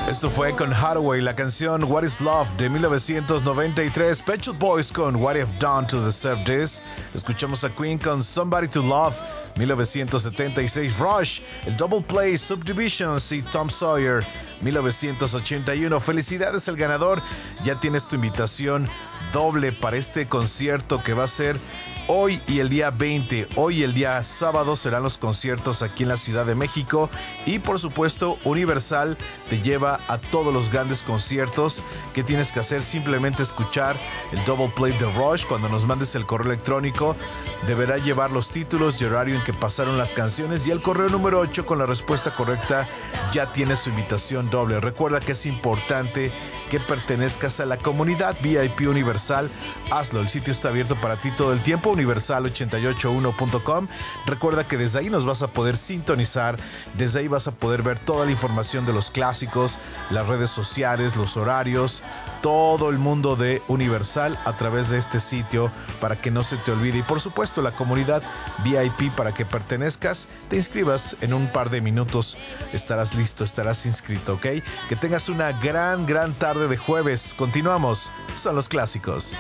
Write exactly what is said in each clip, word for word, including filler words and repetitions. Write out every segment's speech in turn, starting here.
Esto fue con Hathaway, la canción What is Love de mil novecientos noventa y tres, Pet Shop Boys con What I've Done to Deserve This, escuchamos a Queen con Somebody to Love, mil novecientos setenta y seis, Rush, el Double Play, Subdivisions y Tom Sawyer, mil novecientos ochenta y uno. Felicidades al ganador, ya tienes tu invitación doble para este concierto que va a ser hoy y el día veinte. Hoy y el día sábado serán los conciertos aquí en la Ciudad de México y por supuesto Universal te lleva a todos los grandes conciertos. ¿Qué tienes que hacer? Simplemente escuchar el Double Play de Rush. Cuando nos mandes el correo electrónico deberá llevar los títulos y horario en que pasaron las canciones y el correo número ocho con la respuesta correcta ya tienes su invitación doble. Recuerda que es importante que pertenezcas a la comunidad V I P Universal. Hazlo, el sitio está abierto para ti todo el tiempo, universal ochenta y ocho uno punto com. Recuerda que desde ahí nos vas a poder sintonizar, desde ahí vas a poder ver toda la información de los clásicos, las redes sociales, los horarios, todo el mundo de Universal a través de este sitio para que no se te olvide. Y por supuesto la comunidad V I P para que pertenezcas, te inscribas en un par de minutos, estarás listo, estarás inscrito, ¿ok? Que tengas una gran, gran tarde de jueves. Continuamos, son los clásicos.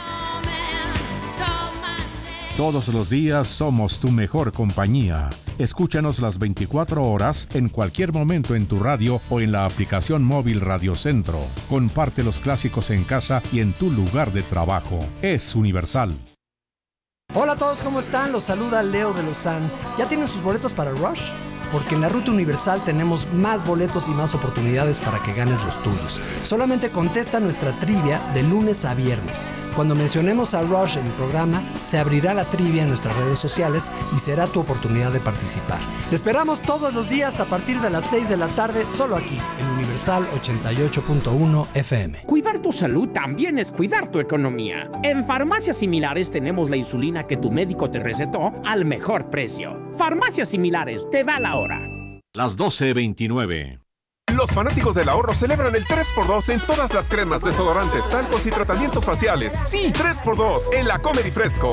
Todos los días somos tu mejor compañía. Escúchanos las veinticuatro horas en cualquier momento en tu radio o en la aplicación móvil Radio Centro. Comparte los clásicos en casa y en tu lugar de trabajo. Es Universal. Hola a todos, ¿cómo están? Los saluda Leo de Lozán. ¿Ya tienen sus boletos para Rush? Porque en la Ruta Universal tenemos más boletos y más oportunidades para que ganes los tuyos. Solamente contesta nuestra trivia de lunes a viernes. Cuando mencionemos a Rush en el programa, se abrirá la trivia en nuestras redes sociales y será tu oportunidad de participar. Te esperamos todos los días a partir de las seis de la tarde, solo aquí, en Universal ochenta y ocho punto uno F M. Cuidar tu salud también es cuidar tu economía. En Farmacias Similares tenemos la insulina que tu médico te recetó al mejor precio. Farmacias Similares, te da la hora. Las doce veintinueve. Los fanáticos del ahorro celebran el tres por dos en todas las cremas, desodorantes, talcos y tratamientos faciales. Sí, tres por dos en la Comedy Fresco.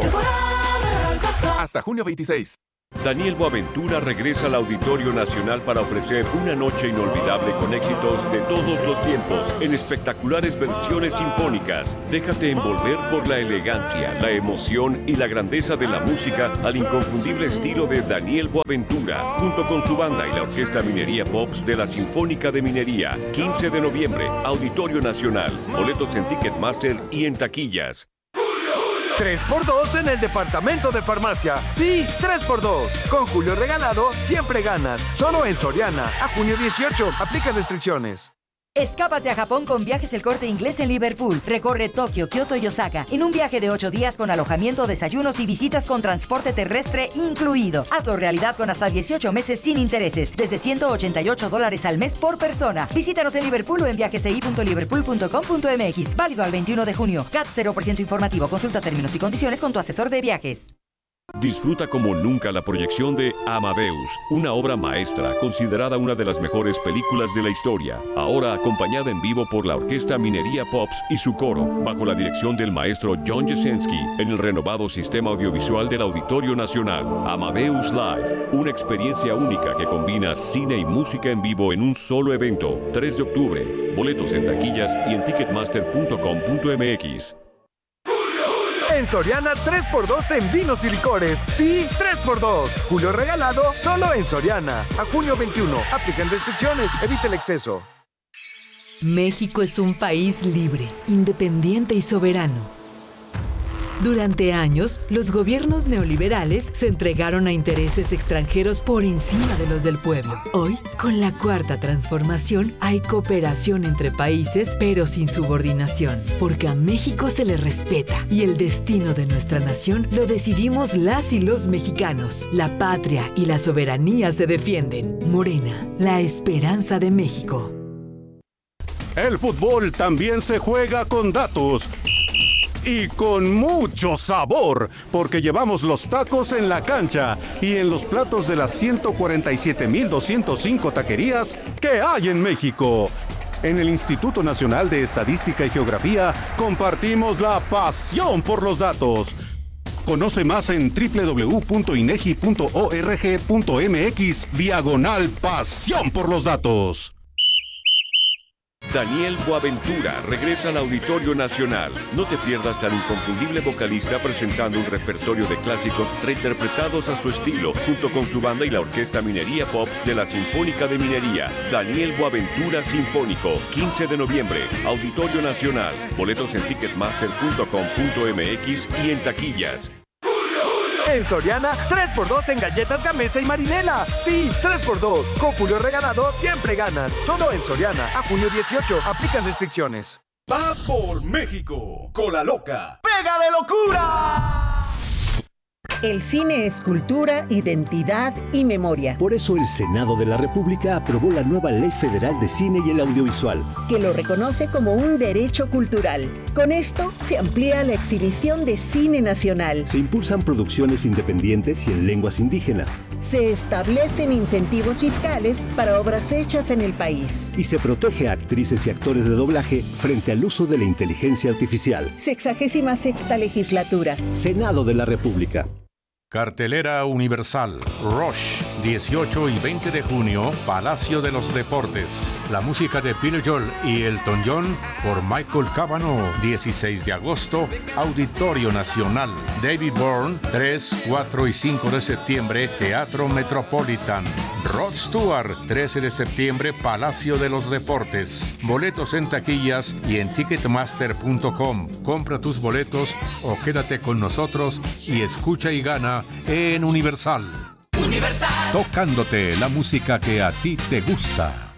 Hasta junio veintiséis. Daniel Boaventura regresa al Auditorio Nacional para ofrecer una noche inolvidable con éxitos de todos los tiempos en espectaculares versiones sinfónicas. Déjate envolver por la elegancia, la emoción y la grandeza de la música al inconfundible estilo de Daniel Boaventura, junto con su banda y la Orquesta Minería Pops de la Sinfónica de Minería. quince de noviembre, Auditorio Nacional. Boletos en Ticketmaster y en taquillas. tres por dos en el departamento de farmacia. Sí, tres por dos. Con Julio Regalado, siempre ganas. Solo en Soriana. A junio dieciocho. Aplica restricciones. Escápate a Japón con Viajes El Corte Inglés en Liverpool. Recorre Tokio, Kioto y Osaka en un viaje de ocho días con alojamiento, desayunos y visitas con transporte terrestre incluido. Hazlo realidad con hasta dieciocho meses sin intereses, desde ciento ochenta y ocho dólares al mes por persona. Visítanos en Liverpool o en viajes e i punto liverpool punto com punto m x. Válido al veintiuno de junio. C A T cero por ciento informativo. Consulta términos y condiciones con tu asesor de viajes. Disfruta como nunca la proyección de Amadeus, una obra maestra considerada una de las mejores películas de la historia, ahora acompañada en vivo por la Orquesta Minería Pops y su coro, bajo la dirección del maestro John Jasenski, en el renovado sistema audiovisual del Auditorio Nacional. Amadeus Live, una experiencia única que combina cine y música en vivo en un solo evento. tres de octubre, boletos en taquillas y en ticketmaster punto com punto m x. En Soriana, tres por dos en vinos y licores. Sí, tres por dos. Julio Regalado, solo en Soriana. A junio veintiuno. Aplican restricciones. Evita el exceso. México es un país libre, independiente y soberano. Durante años, los gobiernos neoliberales se entregaron a intereses extranjeros por encima de los del pueblo. Hoy, con la Cuarta Transformación, hay cooperación entre países, pero sin subordinación, porque a México se le respeta y el destino de nuestra nación lo decidimos las y los mexicanos. La patria y la soberanía se defienden. Morena, la esperanza de México. El fútbol también se juega con datos. Y con mucho sabor, porque llevamos los tacos en la cancha y en los platos de las ciento cuarenta y siete mil doscientas cinco taquerías que hay en México. En el Instituto Nacional de Estadística y Geografía compartimos la pasión por los datos. Conoce más en doble u doble u doble u punto inegi punto org punto m x diagonal pasión por los datos. Daniel Boaventura regresa al Auditorio Nacional. No te pierdas al inconfundible vocalista presentando un repertorio de clásicos reinterpretados a su estilo, junto con su banda y la Orquesta Minería Pops de la Sinfónica de Minería. Daniel Boaventura Sinfónico, quince de noviembre, Auditorio Nacional. Boletos en ticketmaster punto com punto m x y en taquillas. En Soriana, tres por dos en galletas Gamesa y Marinela. Sí, tres por dos. Con Julio Regalado siempre ganas. Solo en Soriana. A junio dieciocho. Aplican restricciones. Va por México. Cola Loca. ¡Pega de locura! El cine es cultura, identidad y memoria. Por eso el Senado de la República aprobó la nueva Ley Federal de Cine y el Audiovisual, que lo reconoce como un derecho cultural. Con esto se amplía la exhibición de cine nacional. Se impulsan producciones independientes y en lenguas indígenas. Se establecen incentivos fiscales para obras hechas en el país. Y se protege a actrices y actores de doblaje frente al uso de la inteligencia artificial. Sexagésima sexta legislatura. Senado de la República. Cartelera Universal, Rush, dieciocho y veinte de junio, Palacio de los Deportes. La música de Billy Joel y Elton John por Michael Cavanaugh. dieciséis de agosto, Auditorio Nacional. David Byrne, tres, cuatro y cinco de septiembre, Teatro Metropolitan. Rod Stewart, trece de septiembre, Palacio de los Deportes. Boletos en taquillas y en ticketmaster punto com. Compra tus boletos o quédate con nosotros y escucha y gana en Universal. Universal. Tocándote la música que a ti te gusta.